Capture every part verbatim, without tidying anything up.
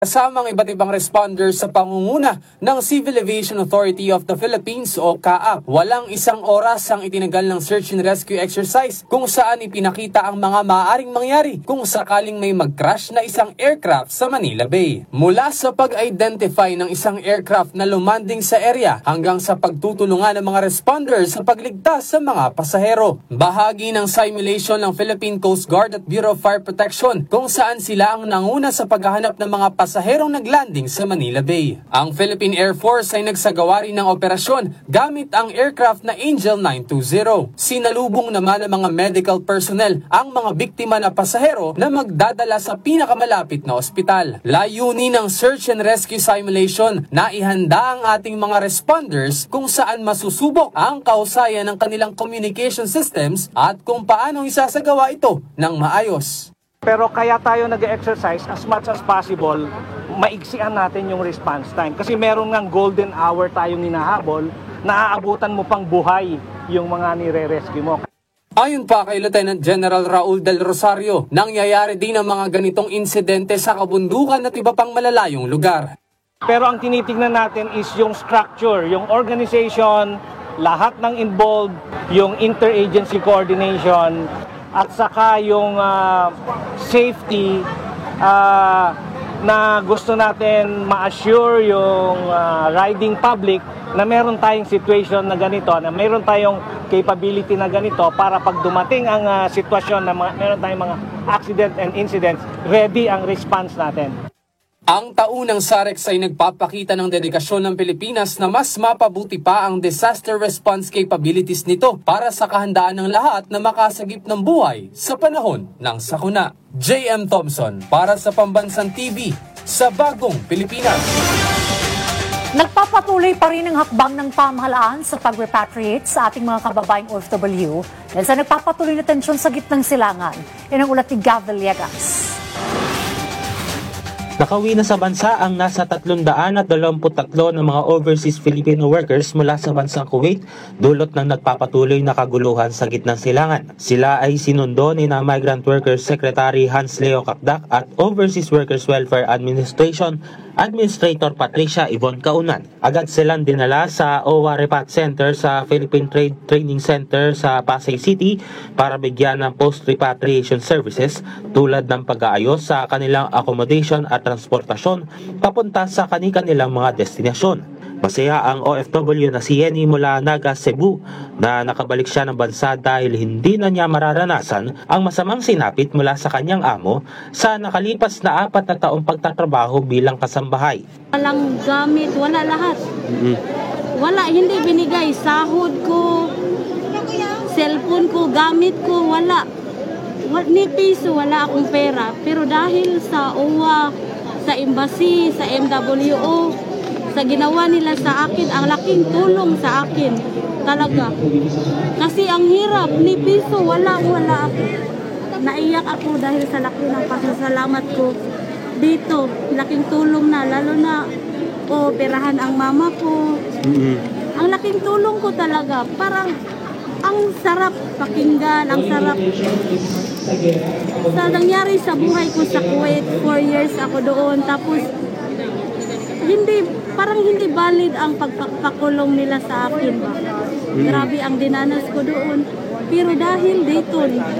Kasama ang iba't ibang responders sa pangunguna ng Civil Aviation Authority of the Philippines o C A A P. Walang isang oras ang itinagal ng search and rescue exercise kung saan ipinakita ang mga maaaring mangyari kung sakaling may mag-crash na isang aircraft sa Manila Bay. Mula sa pag-identify ng isang aircraft na lumanding sa area hanggang sa pagtutulungan ng mga responders sa pagligtas sa mga pasahero. Bahagi ng simulation ng Philippine Coast Guard at Bureau of Fire Protection kung saan sila ang nanguna sa paghahanap ng mga pasahero pasaherong naglanding sa Manila Bay. Ang Philippine Air Force ay nagsagawa rin ng operasyon gamit ang aircraft na Angel nine two zero. Sinalubong naman ng mga medical personnel ang mga biktima na pasahero na magdadala sa pinakamalapit na ospital. Layunin ng search and rescue simulation na ihanda ang ating mga responders kung saan masusubok ang kausayan ng kanilang communication systems at kung paano isasagawa ito ng maayos. Pero kaya tayo nag-exercise as much as possible, maiksian natin yung response time. Kasi meron ng golden hour tayong hinahabol, naaabutan mo pang buhay yung mga nire-rescue mo. Ayon pa kay Lieutenant General Raul Del Rosario, nangyayari din ang mga ganitong insidente sa kabundukan at iba pang malalayong lugar. Pero ang tinitingnan natin is yung structure, yung organization, lahat ng involved, yung interagency coordination, at saka yung uh, safety uh, na gusto natin ma-assure yung uh, riding public na meron tayong situation na ganito, na meron tayong capability na ganito para pag dumating ang uh, sitwasyon na mga, meron tayong mga accident and incidents, ready ang response natin. Ang taunang SAREX ay nagpapakita ng dedikasyon ng Pilipinas na mas mapabuti pa ang disaster response capabilities nito para sa kahandaan ng lahat na makasagip ng buhay sa panahon ng sakuna. J M Thompson para sa Pambansang T V sa Bagong Pilipinas. Nagpapatuloy pa rin ang hakbang ng pamahalaan sa pag-repatriate sa ating mga kababaeng O F W dahil sa nagpapatuloy na tensyon sa gitnang silangan. Yan ang ulat ni Gav Villegas. Nakauwi na sa bansa ang nasa tatlong daan at dalawampu't tatlo ng mga overseas Filipino workers mula sa bansang Kuwait dulot ng nagpapatuloy na kaguluhan sa gitnang silangan. Sila ay sinundo ni na Migrant Workers Secretary Hans Leo Capdac at Overseas Workers Welfare Administration Administrator Patricia Yvonne Kaunan. Agad silang dinala sa O W A Repat Center sa Philippine Trade Training Center sa Pasay City para bigyan ng post-repatriation services tulad ng pag-aayos sa kanilang accommodation at transportasyon papunta sa kani-kanilang mga destinasyon. Masaya ang O F W na si Yenny mula Naga, Cebu na nakabalik siya ng bansa dahil hindi na niya mararanasan ang masamang sinapit mula sa kanyang amo sa nakalipas na apat na taong pagtatrabaho bilang kasambahay. Walang gamit, wala lahat. Mm-hmm. Wala, hindi binigay. Sahod ko, cellphone ko, gamit ko, wala. Ni piso, wala akong pera. Pero dahil sa O W A, sa embassy, sa M W O, sa ginawa nila sa akin, ang laking tulong sa akin talaga. Kasi ang hirap, ni piso, wala, wala ako. Naiyak ako dahil sa laki ng pasasalamat ko dito. Laking tulong na, lalo na operahan ang mama ko. Mm-hmm. Ang laking tulong ko talaga, parang ang sarap pakinggan, ang sarap. Sa nangyari sa buhay ko sa Kuwait, four years ako doon, tapos hindi, parang hindi valid ang pagpakulong nila sa akin. Grabe ang dinanas ko doon. Pero dahil dito,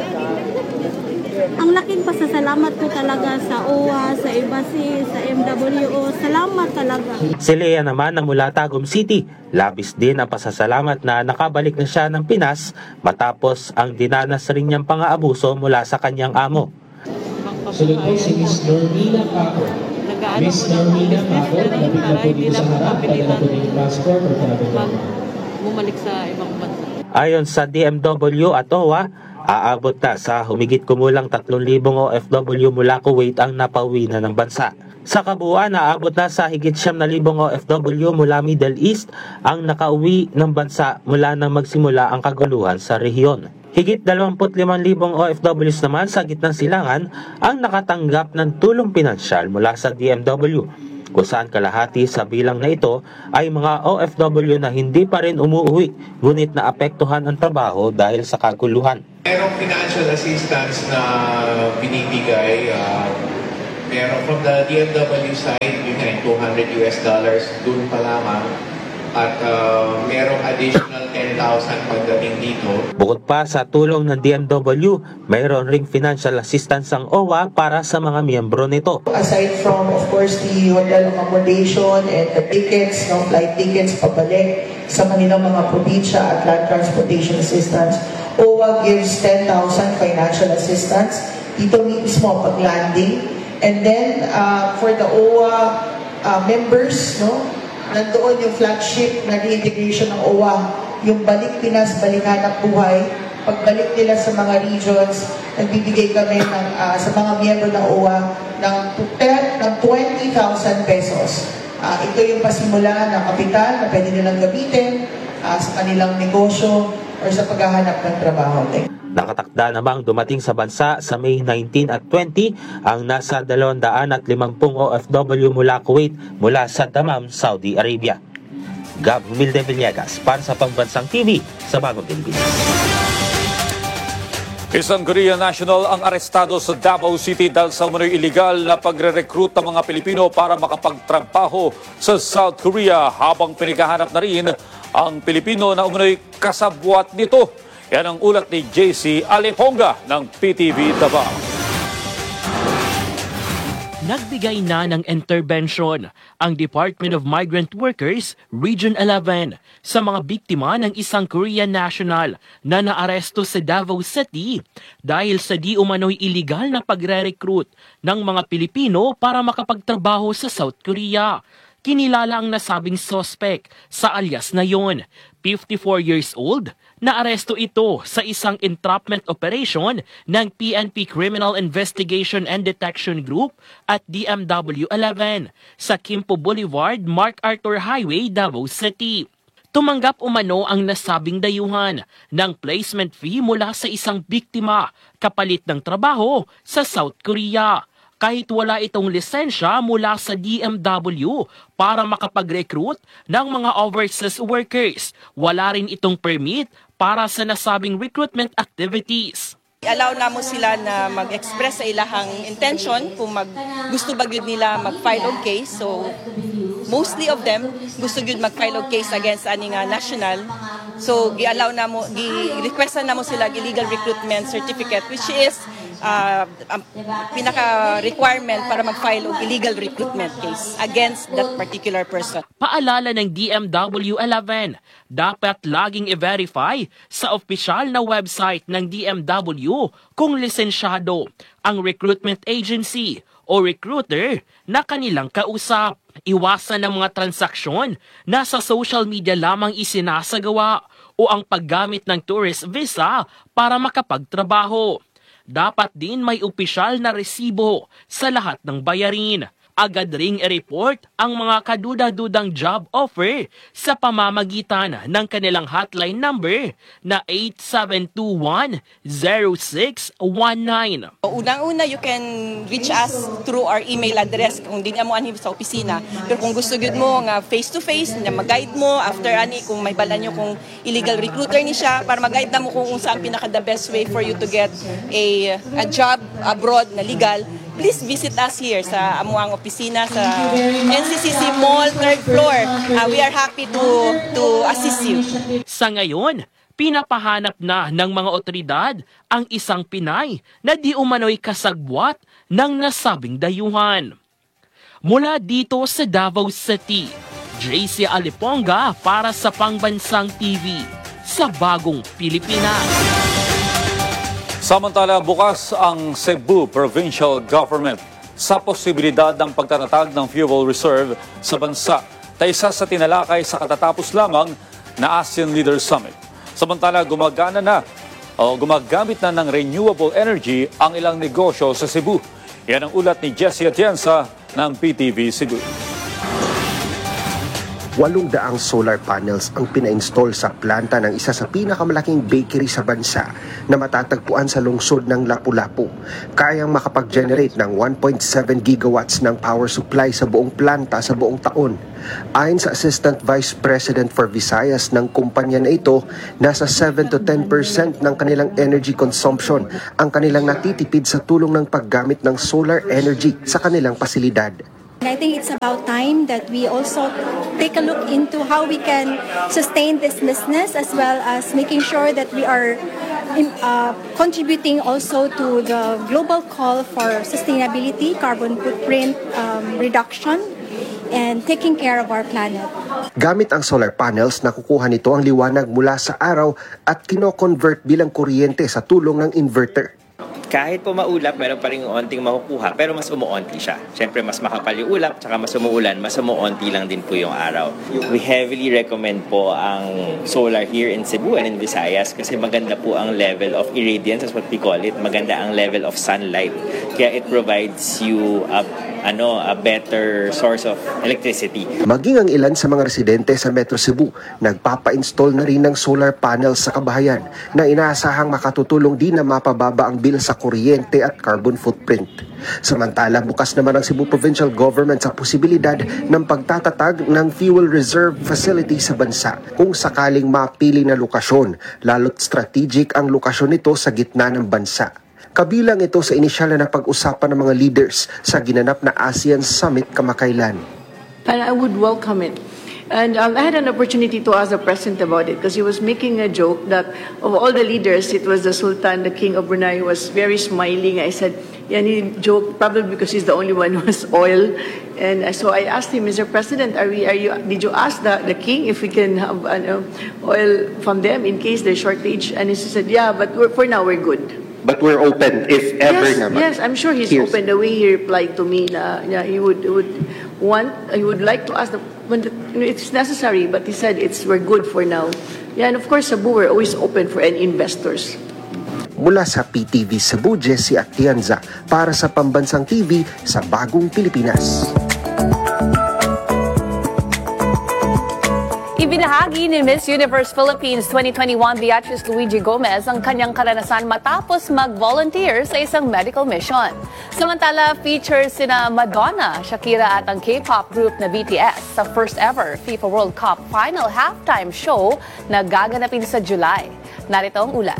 ang laking pasasalamat ko talaga sa O W A, sa embassy, sa M W O. Salamat talaga. Si Lea naman na mula Tagum City, labis din ang pasasalamat na nakabalik na siya ng Pinas matapos ang dinanas rin niyang pang-aabuso mula sa kanyang amo. Sunod po si Miss Normina Paco. Miss Normina Paco, lapit na po dito sa harap, padala po ng passport or travel document. Bumalik sa ibang bansa. Ayon sa D M W at O W A, aabot na sa humigit kumulang tatlong libong O F W mula Kuwait ang napauwi na ng bansa. Sa kabuuan, aabot na sa higit siyam na libong O F W mula Middle East ang nakauwi ng bansa mula nang magsimula ang kaguluhan sa rehiyon. Higit dalawampu't limang libong O F Ws naman sa gitnang silangan ang nakatanggap ng tulong pinansyal mula sa D M W, kung saan kalahati sa bilang na ito ay mga O F W na hindi pa rin umuwi ngunit naapektuhan ang trabaho dahil sa kaguluhan. Merong financial assistance na binibigay uh, meron from the D M W side, yun nga two hundred U S dollars dun pa lamang. At uh, merong additional ten thousand pagdating dito. Bukod pa sa tulong ng D M W, mayroon ring financial assistance ang O W A para sa mga miyembro nito. Aside from, of course, the hotel accommodation and the tickets, no, flight tickets pabalik sa kanilang mga probinsya at land transportation assistance, O W A gives ten thousand financial assistance dito mismo pag landing. And then, uh, for the O W A uh, members, no, nandoon yung flagship na reintegration ng O W A, yung Balik Pinas, Balikanap Buhay. Pagbalik nila sa mga regions, nagbibigay kami ng, uh, sa mga miyembro ng O W A ng, ng twenty thousand pesos. Uh, ito yung pasimula ng kapital na pwede nilang gamitin uh, sa kanilang negosyo or sa paghahanap ng trabaho. Nakatakda namang dumating sa bansa sa May nineteen at twenty ang nasa dalawang daan at limampung O F W mula Kuwait mula sa Dammam, Saudi Arabia. Gab Humilde Villegas para sa Pambansang T V sa Bagong Pilipinas. Isang Korean national ang arestado sa Davao City dahil sa umano'y illegal na pagre-recruit ng mga Pilipino para makapagtrabaho sa South Korea habang pinaghahanap na rin ang Pilipino na umano'y kasabwat nito. Yan ang ulat ni J C Aliponga ng P T V Davao. Nagbigay na ng intervention ang Department of Migrant Workers Region eleven sa mga biktima ng isang Korean national na naaresto sa Davao City dahil sa di umano'y illegal na pagre-recruit ng mga Pilipino para makapagtrabaho sa South Korea. Kinilala ang nasabing suspect sa alias na yon, fifty-four years old, naaresto ito sa isang entrapment operation ng P N P Criminal Investigation and Detection Group at D M W eleven sa Quimpo Boulevard, MacArthur Highway, Davao City. Tumanggap umano ang nasabing dayuhan ng placement fee mula sa isang biktima kapalit ng trabaho sa South Korea. Kahit wala itong lisensya mula sa D M W para makapag-recruit ng mga overseas workers, wala rin itong permit para sa nasabing recruitment activities. Allow na mo sila na mag-express sa ilahang intention kung mag, gusto ba yun nila mag-file og case. So, mostly of them gusto yun mag-file og case against aning uh, national. So, gi-allow na mo, gi-requestan na mo sila illegal recruitment certificate, which is uh, um, pinaka-requirement para mag-file og illegal recruitment case against that particular person. Paalala ng D M W eleven, dapat laging i-verify sa opisyal na website ng D M W kung lisensyado ang recruitment agency o recruiter na kanilang kausap. Iwasan ang mga transaksyon na sa social media lamang isinasagawa o ang paggamit ng tourist visa para makapagtrabaho. Dapat din may opisyal na resibo sa lahat ng bayarin. Agad ring i-report ang mga kaduda-dudang job offer sa pamamagitan ng kanilang hotline number na eight seven two one, zero six one nine. Unang-una, you can reach us through our email address kung di nga mo anhin sa opisina. Pero kung gusto gud mo nga face-to-face, na mag-guide mo after ani kung may bala nyo kung illegal recruiter ni siya, para mag-guide na mo kung saan pinaka-the best way for you to get a, a job abroad na legal, please visit us here sa amuang opisina sa N C C C Mall, third floor. Uh, we are happy to to assist you. Sa ngayon, pinapahanap na ng mga otoridad ang isang Pinay na di umano'y kasagwat ng nasabing dayuhan. Mula dito sa Davao City, J C Aliponga para sa Pangbansang T V sa Bagong Pilipinas. Samantala, bukas ang Cebu Provincial Government sa posibilidad ng pagtatatag ng fuel reserve sa bansa na isa sa tinalakay sa katatapos lamang na ASEAN Leaders Summit. Samantala, gumagana na o gumagamit na ng renewable energy ang ilang negosyo sa Cebu. Yan ang ulat ni Jessie Atienza ng P T V Cebu. walong daang solar panels ang pina-install sa planta ng isa sa pinakamalaking bakery sa bansa na matatagpuan sa lungsod ng Lapu-Lapu. Kayang makapag-generate ng one point seven gigawatts ng power supply sa buong planta sa buong taon. Ayon sa Assistant Vice President for Visayas ng kumpanya na ito, nasa seven to ten percent ng kanilang energy consumption ang kanilang natitipid sa tulong ng paggamit ng solar energy sa kanilang pasilidad. I think it's about time that we also take a look into how we can sustain this business as well as making sure that we are uh, contributing also to the global call for sustainability, carbon footprint um, reduction, and taking care of our planet. Gamit ang solar panels, nakukuha nito ang liwanag mula sa araw at kino-convert bilang kuryente sa tulong ng inverter. Kahit po maulap, meron pa rin onting makukuha, pero mas umuonti siya. Siyempre, mas makapal yung ulap, tsaka mas umuulan, mas umuonti lang din po yung araw. We heavily recommend po ang solar here in Cebu and in Visayas kasi maganda po ang level of irradiance, as what we call it. Maganda ang level of sunlight. Kaya it provides you a, ano, a better source of electricity. Maging ang ilan sa mga residente sa Metro Cebu, nagpapa-install na rin ng solar panels sa kabahayan na inaasahang makatutulong din na mapababa ang bill sa kuryente at carbon footprint. Samantala, bukas naman ang Cebu Provincial Government sa posibilidad ng pagtatatag ng fuel reserve facility sa bansa kung sakaling mapili na lokasyon, lalo't strategic ang lokasyon nito sa gitna ng bansa. Kabilang ito sa inisyal na pag-usapan ng mga leaders sa ginanap na ASEAN Summit kamakailan. And I would welcome it. And um, I had an opportunity to ask the president about it because he was making a joke that of all the leaders, it was the Sultan, the King of Brunei, who was very smiling. I said, yeah, and he joked probably because he's the only one who has oil. And so I asked him, Mister President, are we, are you, did you ask the, the King if we can have uh, oil from them in case there's shortage? And he said, yeah, but we're, for now we're good. But we're open if ever yes, naman. Yes, I'm sure he's Here's. open. The way he replied to me, na, yeah, he would would want, he would like to ask the, when the, you know, it's necessary. But he said it's we're good for now. Yeah, and of course, Cebu, we're always open for any investors. Mula sa P T V Cebu, Jessie Atienza para sa Pambansang T V sa Bagong Pilipinas. Ibinahagi ni Miss Universe Philippines twenty twenty-one Beatrice Luigi Gomez ang kanyang karanasan matapos mag-volunteer sa isang medical mission. Samantala, features sina Madonna, Shakira at ang K-pop group na B T S sa first ever FIFA World Cup final halftime show na gaganapin sa July. Narito ang ulat.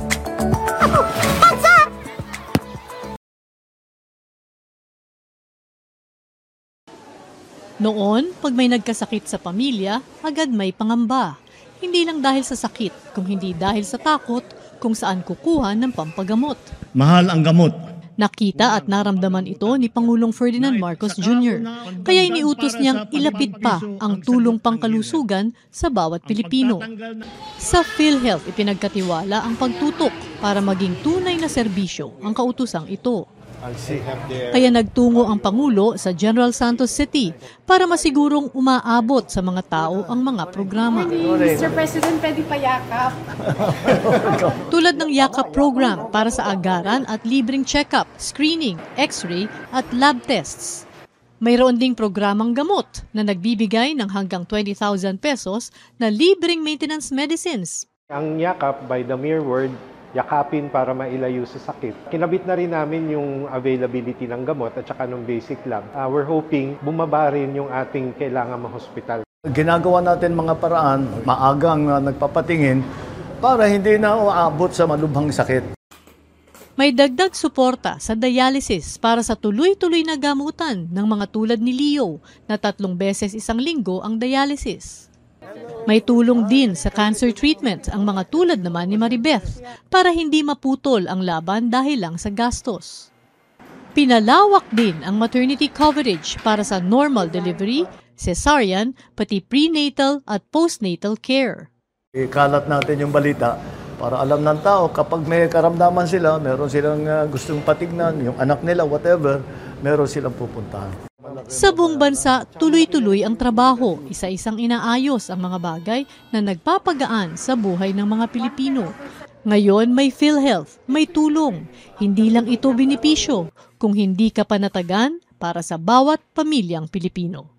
Noon, pag may nagkasakit sa pamilya, agad may pangamba. Hindi lang dahil sa sakit, kung hindi dahil sa takot kung saan kukuha ng pampagamot. Mahal ang gamot. Nakita at naramdaman ito ni Pangulong Ferdinand Marcos Junior Kaya iniutos niyang ilapit pa ang tulong pangkalusugan sa bawat Pilipino. Sa PhilHealth, ipinagkatiwala ang pagtutok para maging tunay na serbisyo ang kautusang ito. Kaya nagtungo ang Pangulo sa General Santos City para masigurong umaabot sa mga tao ang mga programa. Mister President, pwede pa yakap. Tulad ng yakap program para sa agaran at libreng check-up, screening, x-ray at lab tests. Mayroon ding programang gamot na nagbibigay ng hanggang twenty thousand pesos na libreng maintenance medicines. Ang yakap, by the mere word, yakapin para mailayo sa sakit. Kinabit na rin namin yung availability ng gamot at saka ng basic lab. Uh, we're hoping bumaba rin yung ating kailangan ma-hospital. Ginagawa natin mga paraan, maagang uh, nagpapatingin para hindi na uabot sa malubhang sakit. May dagdag suporta sa dialysis para sa tuloy-tuloy na gamutan ng mga tulad ni Leo na tatlong beses isang linggo ang dialysis. May tulong din sa cancer treatment ang mga tulad naman ni Maribeth para hindi maputol ang laban dahil lang sa gastos. Pinalawak din ang maternity coverage para sa normal delivery, cesarean, pati prenatal at postnatal care. Ikalat natin yung balita para alam ng tao kapag may karamdaman sila, meron silang uh, gustong patignan, yung anak nila, whatever, meron silang pupuntahan. Sa buong bansa, tuloy-tuloy ang trabaho, isa-isang inaayos ang mga bagay na nagpapagaan sa buhay ng mga Pilipino. Ngayon may PhilHealth, may tulong. Hindi lang ito benepisyo, kung hindi ka panatagan para sa bawat pamilyang Pilipino.